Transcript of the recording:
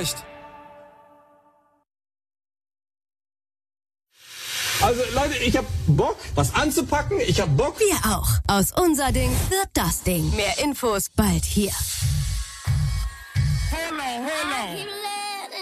reicht. Also Leute, ich hab Bock, was anzupacken. Ich hab Bock. Wir auch. Aus unser Ding wird das Ding. Mehr Infos bald hier. Hello, hello.